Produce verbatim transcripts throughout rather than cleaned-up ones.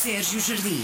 Sérgio Jardim.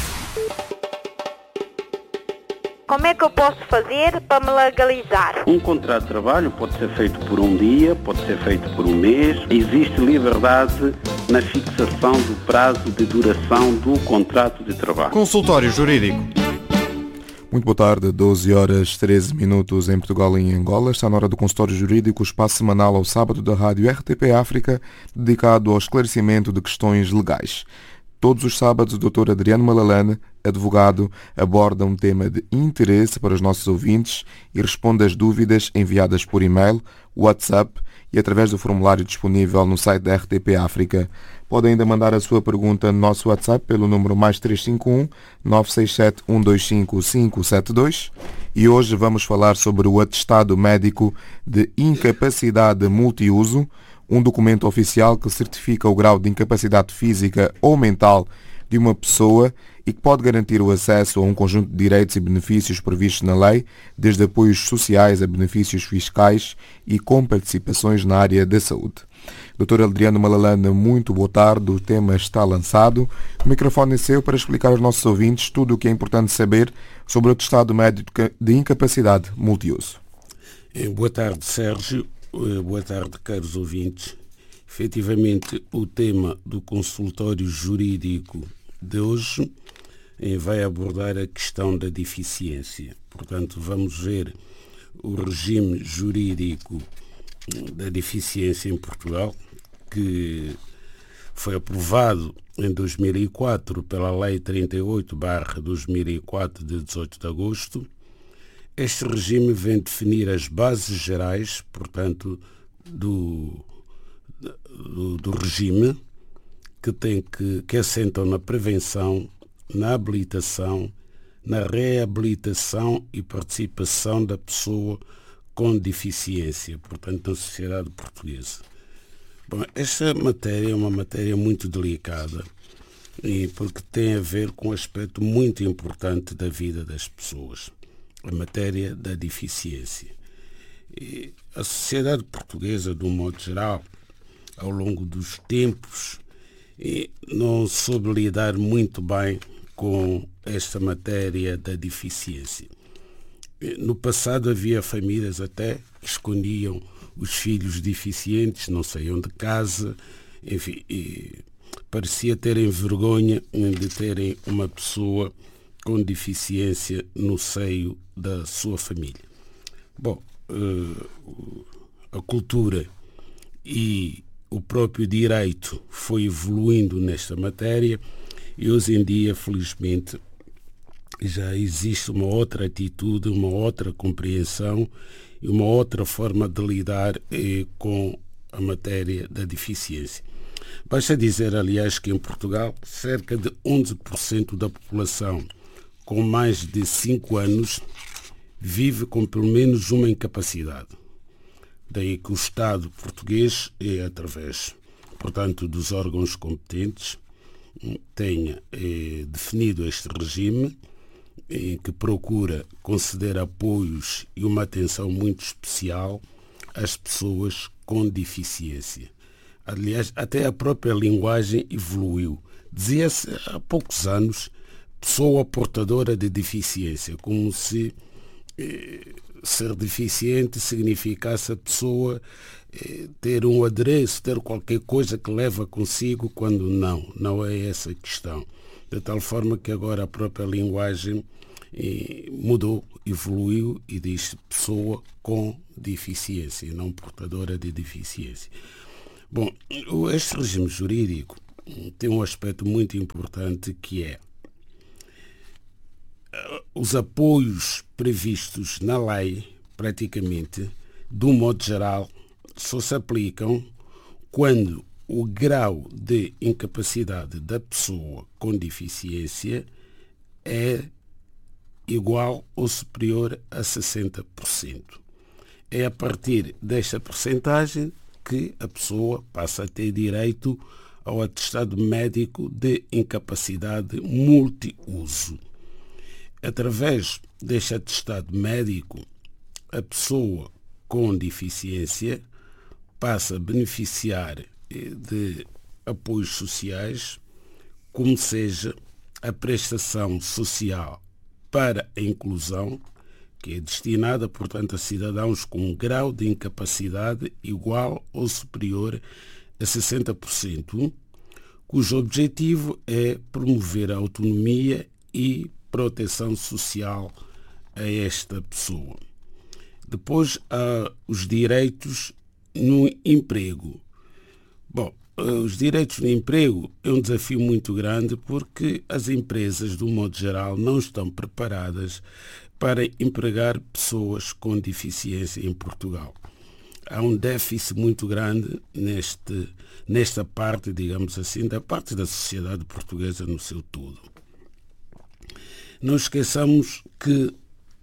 Como é que eu posso fazer para me legalizar? Um contrato de trabalho pode ser feito por um dia, pode ser feito por um mês. Existe liberdade na fixação do prazo de duração do contrato de trabalho. Consultório Jurídico. Muito boa tarde, doze horas treze minutos em Portugal e em Angola. Está na hora do Consultório Jurídico, espaço semanal ao sábado da rádio R T P África, dedicado ao esclarecimento de questões legais. Todos os sábados, o doutor Adriano Malalane, advogado, aborda um tema de interesse para os nossos ouvintes e responde às dúvidas enviadas por e-mail, WhatsApp e através do formulário disponível no site da R T P África. Pode ainda mandar a sua pergunta no nosso WhatsApp pelo número mais três cinco um, nove seis sete, um dois cinco, cinco sete dois. E hoje vamos falar sobre o atestado médico de incapacidade multiuso, um documento oficial que certifica o grau de incapacidade física ou mental de uma pessoa e que pode garantir o acesso a um conjunto de direitos e benefícios previstos na lei, desde apoios sociais a benefícios fiscais e com participações na área da saúde. doutor Adriano Malalane, muito boa tarde, o tema está lançado. O microfone é seu para explicar aos nossos ouvintes tudo o que é importante saber sobre o atestado médico de incapacidade multiuso. Boa tarde, Sérgio. Boa tarde, caros ouvintes. Efetivamente, o tema do consultório jurídico de hoje vai abordar a questão da deficiência. Portanto, vamos ver o regime jurídico da deficiência em Portugal, que foi aprovado em dois mil e quatro pela Lei trinta e oito barra dois mil e quatro, de dezoito de agosto. Este regime vem definir as bases gerais, portanto, do, do, do regime, que, tem que, que assentam na prevenção, na habilitação, na reabilitação e participação da pessoa com deficiência, portanto, na sociedade portuguesa. Bom, esta matéria é uma matéria muito delicada, e porque tem a ver com um aspecto muito importante da vida das pessoas, a matéria da deficiência. E a sociedade portuguesa, de um modo geral, ao longo dos tempos, não soube lidar muito bem com esta matéria da deficiência. No passado havia famílias até que escondiam os filhos deficientes, não saíam de casa, enfim, e parecia terem vergonha de terem uma pessoa com deficiência no seio da sua família. Bom, a cultura e o próprio direito foi evoluindo nesta matéria e hoje em dia, felizmente, já existe uma outra atitude, uma outra compreensão e uma outra forma de lidar eh, com a matéria da deficiência. Basta dizer, aliás, que em Portugal cerca de onze por cento da população com mais de cinco anos vive com pelo menos uma incapacidade. Daí que o Estado português, é através, portanto, dos órgãos competentes, tenha eh, definido este regime, em que procura conceder apoios e uma atenção muito especial às pessoas com deficiência. Aliás, até a própria linguagem evoluiu. Dizia-se há poucos anos pessoa portadora de deficiência, como se eh, ser deficiente significasse a pessoa eh, ter um adereço, ter qualquer coisa que leva consigo, quando não, não é essa a questão. De tal forma que agora a própria linguagem eh, mudou, evoluiu e diz pessoa com deficiência, não portadora de deficiência. Bom, este regime jurídico tem um aspecto muito importante, que é os apoios previstos na lei, praticamente, de um modo geral, só se aplicam quando o grau de incapacidade da pessoa com deficiência é igual ou superior a sessenta por cento. É a partir desta percentagem que a pessoa passa a ter direito ao atestado médico de incapacidade multiuso. Através deste atestado médico, a pessoa com deficiência passa a beneficiar de apoios sociais como seja a prestação social para a inclusão, que é destinada, portanto, a cidadãos com um grau de incapacidade igual ou superior a sessenta por cento, cujo objetivo é promover a autonomia e proteção social a esta pessoa. Depois há os direitos no emprego. Bom, os direitos no emprego é um desafio muito grande porque as empresas, de um modo geral, não estão preparadas para empregar pessoas com deficiência em Portugal. Há um déficit muito grande neste, nesta parte, digamos assim, da parte da sociedade portuguesa no seu todo. Não esqueçamos que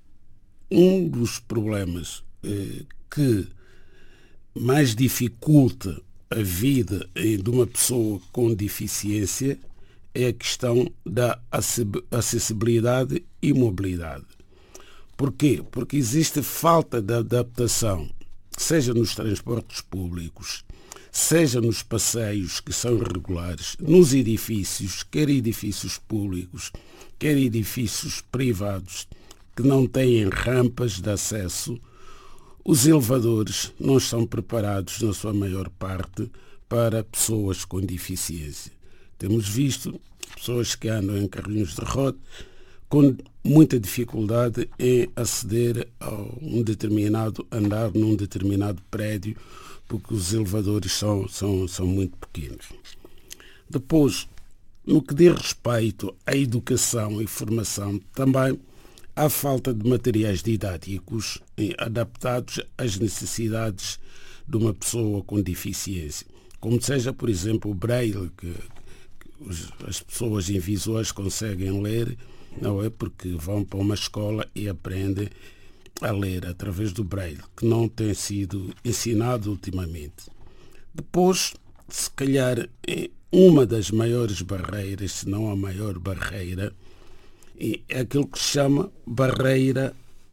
um dos problemas eh, que mais dificulta a vida de uma pessoa com deficiência é a questão da acessibilidade e mobilidade. Porquê? Porque existe falta de adaptação, seja nos transportes públicos, seja nos passeios que são irregulares, nos edifícios, quer edifícios públicos, quer edifícios privados, que não têm rampas de acesso. Os elevadores não estão preparados, na sua maior parte, para pessoas com deficiência. Temos visto pessoas que andam em carrinhos de roda com muita dificuldade em aceder a um determinado andar num determinado prédio, porque os elevadores são, são, são muito pequenos. Depois, no que diz respeito à educação e formação, também há falta de materiais didáticos adaptados às necessidades de uma pessoa com deficiência. Como seja, por exemplo, o braille, que, que as pessoas invisuais conseguem ler, não é? Porque vão para uma escola e aprendem a ler através do braille, que não tem sido ensinado ultimamente. Depois, se calhar, uma das maiores barreiras, se não a maior barreira, é aquilo que se chama barreira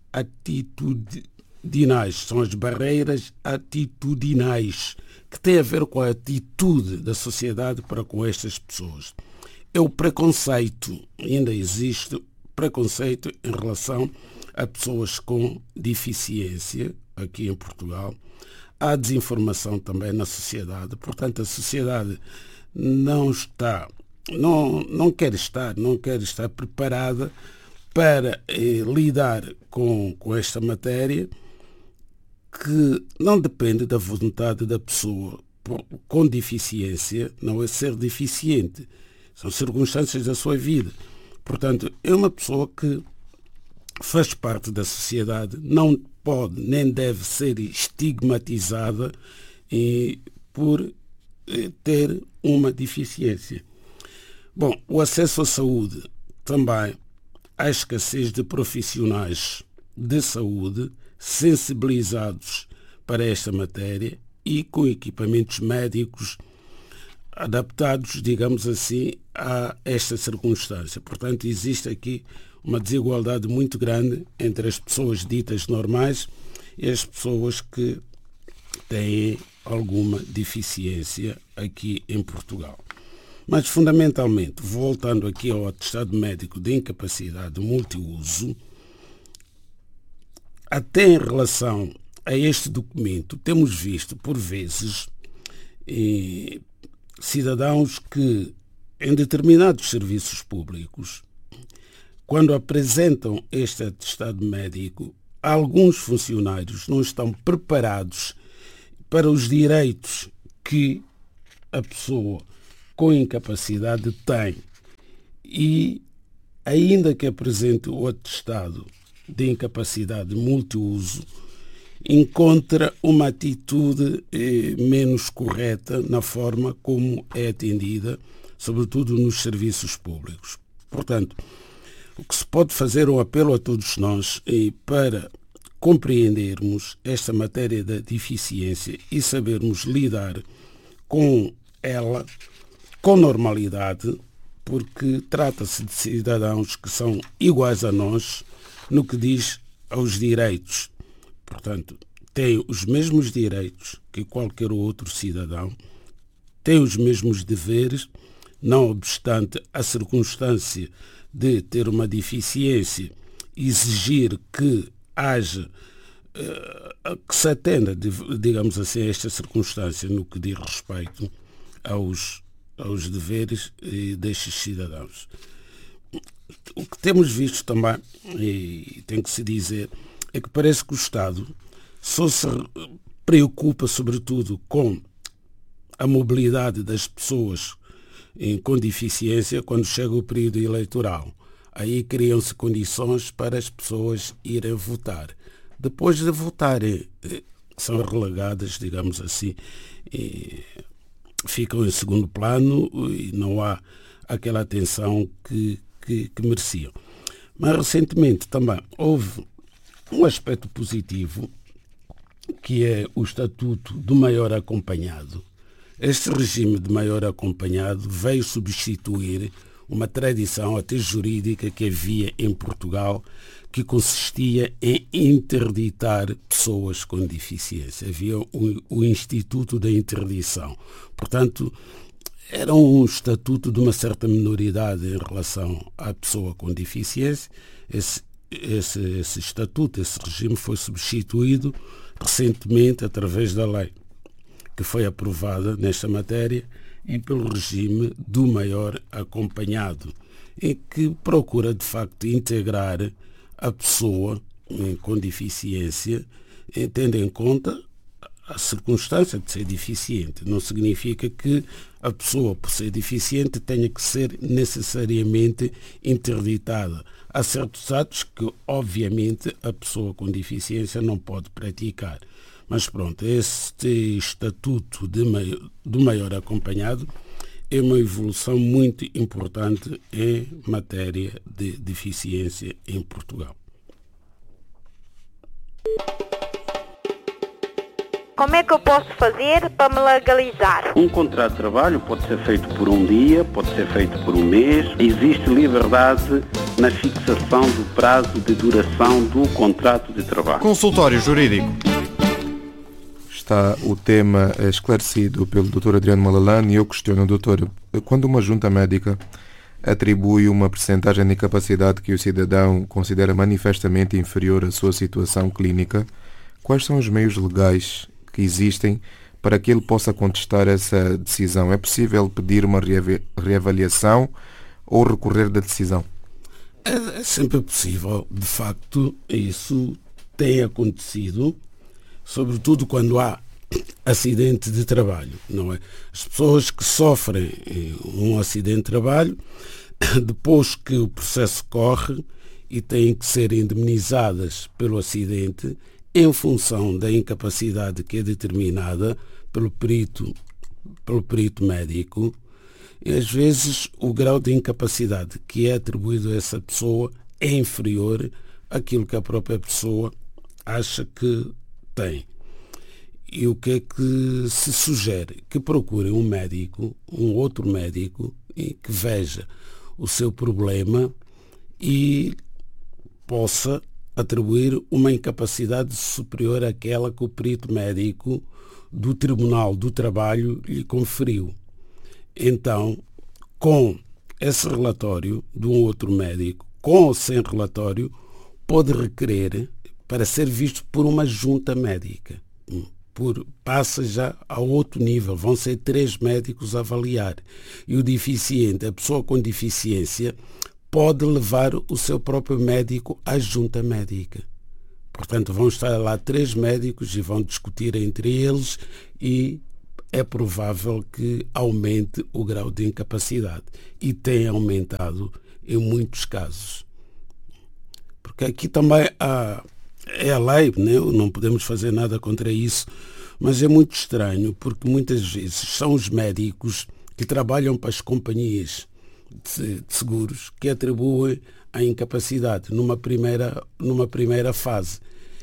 atitudinais. São as barreiras atitudinais, que têm a ver com a atitude da sociedade para com estas pessoas. É o preconceito, ainda existe preconceito em relação a pessoas com deficiência aqui em Portugal. Há desinformação também na sociedade, portanto a sociedade não está, não, não quer estar, não quer estar preparada para eh, lidar com, com esta matéria, que não depende da vontade da pessoa com deficiência, não é ser deficiente, são circunstâncias da sua vida. Portanto, é uma pessoa que faz parte da sociedade, não pode nem deve ser estigmatizada eh, por eh, ter uma deficiência. Bom, o acesso à saúde também, há escassez de profissionais de saúde sensibilizados para esta matéria e com equipamentos médicos adaptados, digamos assim, a esta circunstância. Portanto, existe aqui uma desigualdade muito grande entre as pessoas ditas normais e as pessoas que têm alguma deficiência aqui em Portugal. Mas, fundamentalmente, voltando aqui ao atestado médico de incapacidade multiuso, até em relação a este documento, temos visto, por vezes, eh, cidadãos que, em determinados serviços públicos, quando apresentam este atestado médico, alguns funcionários não estão preparados para os direitos que a pessoa com incapacidade tem. E, ainda que apresente o atestado de incapacidade multiuso, encontra uma atitude eh, menos correta na forma como é atendida, sobretudo nos serviços públicos. Portanto, o que se pode fazer é um apelo a todos nós eh, para compreendermos esta matéria da deficiência e sabermos lidar com ela com normalidade, porque trata-se de cidadãos que são iguais a nós no que diz aos direitos. Portanto, têm os mesmos direitos que qualquer outro cidadão, têm os mesmos deveres não obstante a circunstância de ter uma deficiência, exigir que haja, que se atenda, digamos assim, a esta circunstância no que diz respeito aos, aos deveres destes cidadãos. O que temos visto também, e tem que se dizer, é que parece que o Estado só se preocupa sobretudo com a mobilidade das pessoas com deficiência quando chega o período eleitoral. Aí criam-se condições para as pessoas irem votar. Depois de votarem, são relegadas, digamos assim, e ficam em segundo plano e não há aquela atenção que, que, que mereciam. Mas recentemente também houve um aspecto positivo, que é o Estatuto do Maior Acompanhado. Este regime de maior acompanhado veio substituir uma tradição até jurídica que havia em Portugal, que consistia em interditar pessoas com deficiência. Havia o, o Instituto da Interdição. Portanto, era um estatuto de uma certa minoridade em relação à pessoa com deficiência. Esse, esse, esse estatuto, esse regime foi substituído recentemente através da lei que foi aprovada nesta matéria e pelo regime do maior acompanhado, em que procura de facto integrar a pessoa com deficiência, tendo em conta a circunstância de ser deficiente. Não significa que a pessoa, por ser deficiente, tenha que ser necessariamente interditada. Há certos atos que, obviamente, a pessoa com deficiência não pode praticar. Mas pronto, este estatuto de maior, do maior acompanhado é uma evolução muito importante em matéria de deficiência em Portugal. Como é que eu posso fazer para me legalizar? Um contrato de trabalho pode ser feito por um dia, pode ser feito por um mês. Existe liberdade na fixação do prazo de duração do contrato de trabalho. Consultório Jurídico. Está o tema esclarecido pelo doutor Adriano Malalane e eu questiono, doutor, quando uma junta médica atribui uma percentagem de incapacidade que o cidadão considera manifestamente inferior à sua situação clínica, quais são os meios legais que existem para que ele possa contestar essa decisão? É possível pedir uma reavaliação ou recorrer da decisão? É sempre possível. De facto, isso tem acontecido, sobretudo quando há acidente de trabalho, não é? As pessoas que sofrem um acidente de trabalho, depois que o processo corre e têm que ser indemnizadas pelo acidente, em função da incapacidade que é determinada pelo perito, pelo perito médico, e às vezes o grau de incapacidade que é atribuído a essa pessoa é inferior àquilo que a própria pessoa acha que tem. E o que é que se sugere? Que procure um médico, um outro médico, e que veja o seu problema e possa atribuir uma incapacidade superior àquela que o perito médico do Tribunal do Trabalho lhe conferiu. Então, com esse relatório de um outro médico, com ou sem relatório, pode requerer para ser visto por uma junta médica. Por, passa já a outro nível, vão ser três médicos a avaliar. E o deficiente, a pessoa com deficiência, pode levar o seu próprio médico à junta médica. Portanto, vão estar lá três médicos e vão discutir entre eles e é provável que aumente o grau de incapacidade. E tem aumentado em muitos casos. Porque aqui também há, é a lei, né? Não podemos fazer nada contra isso, mas é muito estranho porque muitas vezes são os médicos que trabalham para as companhias de seguros que atribuem a incapacidade numa primeira, numa primeira fase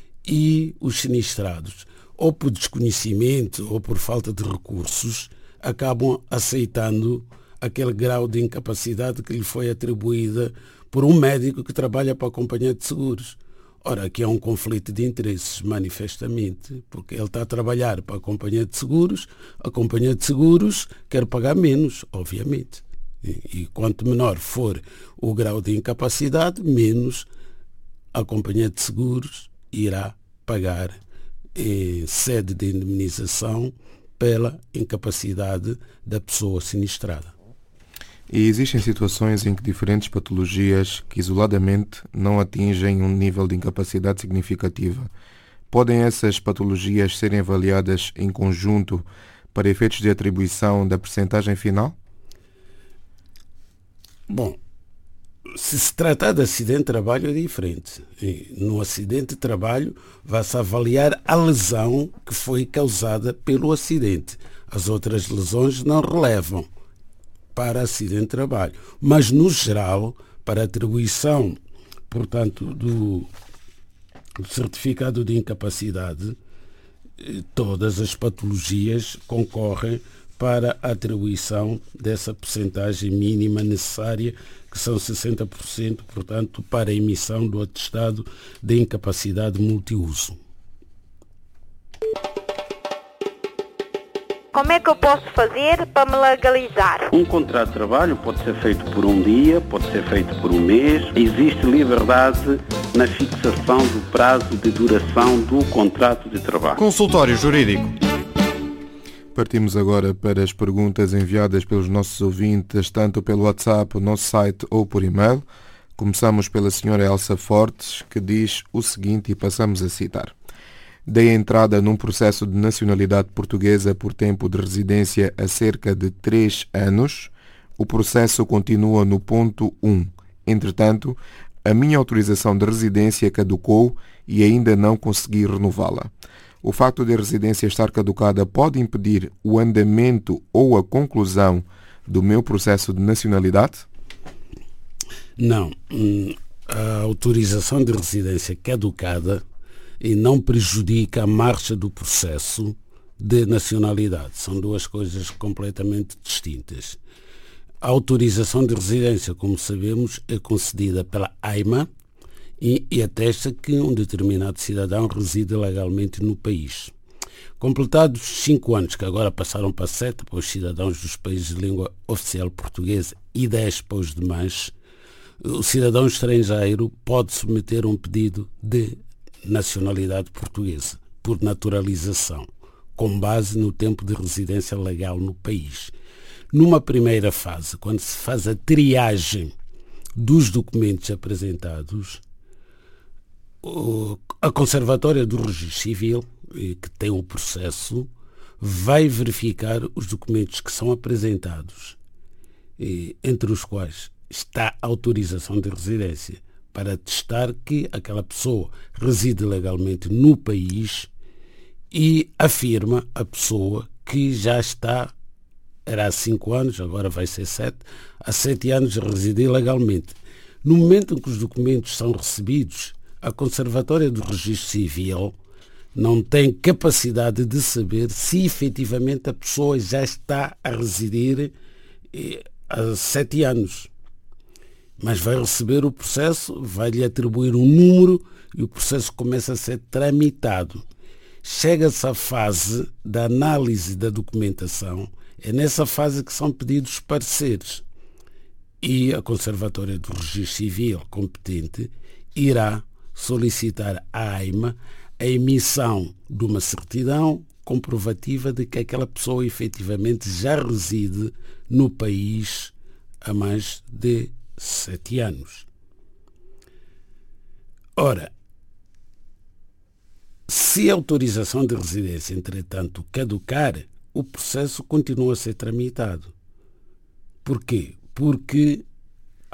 e os sinistrados, ou por desconhecimento ou por falta de recursos, acabam aceitando aquele grau de incapacidade que lhe foi atribuída por um médico que trabalha para a companhia de seguros. Ora, aqui há um conflito de interesses, manifestamente, porque ele está a trabalhar para a companhia de seguros, a companhia de seguros quer pagar menos, obviamente. E, e quanto menor for o grau de incapacidade, menos a companhia de seguros irá pagar em sede de indemnização pela incapacidade da pessoa sinistrada. E existem situações em que diferentes patologias que isoladamente não atingem um nível de incapacidade significativa. Podem essas patologias serem avaliadas em conjunto para efeitos de atribuição da percentagem final? Bom, se se tratar de acidente de trabalho é diferente. E no acidente de trabalho vai-se avaliar a lesão que foi causada pelo acidente. As outras lesões não relevam para acidente de trabalho. Mas, no geral, para a atribuição, portanto, do, do certificado de incapacidade, todas as patologias concorrem para a atribuição dessa percentagem mínima necessária, que são sessenta por cento, portanto, para a emissão do atestado de incapacidade multiuso. Como é que eu posso fazer para me legalizar? Um contrato de trabalho pode ser feito por um dia, pode ser feito por um mês. Existe liberdade na fixação do prazo de duração do contrato de trabalho. Consultório Jurídico. Partimos agora para as perguntas enviadas pelos nossos ouvintes, tanto pelo WhatsApp, nosso site ou por e-mail. Começamos pela senhora Elsa Fortes, que diz o seguinte, e passamos a citar. Dei entrada num processo de nacionalidade portuguesa por tempo de residência há cerca de três anos. O processo continua no ponto um. Entretanto, a minha autorização de residência caducou e ainda não consegui renová-la. O facto de a residência estar caducada pode impedir o andamento ou a conclusão do meu processo de nacionalidade? Não. A autorização de residência caducada e não prejudica a marcha do processo de nacionalidade. São duas coisas completamente distintas. A autorização de residência, como sabemos, é concedida pela AIMA e, e atesta que um determinado cidadão reside legalmente no país. Completados cinco anos, que agora passaram para sete para os cidadãos dos países de língua oficial portuguesa e dez para os demais, o cidadão estrangeiro pode submeter um pedido de nacionalidade portuguesa, por naturalização, com base no tempo de residência legal no país. Numa primeira fase, quando se faz a triagem dos documentos apresentados, a Conservatória do Registro Civil, que tem o processo, vai verificar os documentos que são apresentados, entre os quais está a autorização de residência, para atestar que aquela pessoa reside legalmente no país e afirma a pessoa que já está, era há cinco anos, agora vai ser sete, há sete anos a residir legalmente. No momento em que os documentos são recebidos, a Conservatória do Registro Civil não tem capacidade de saber se efetivamente a pessoa já está a residir há sete anos. Mas vai receber o processo, vai-lhe atribuir um número e o processo começa a ser tramitado. Chega-se à fase da análise da documentação, é nessa fase que são pedidos pareceres. E a Conservatória do Registro Civil competente irá solicitar à AIMA a emissão de uma certidão comprovativa de que aquela pessoa efetivamente já reside no país há mais de sete anos. Ora, se a autorização de residência, entretanto, caducar, o processo continua a ser tramitado. Porquê? Porque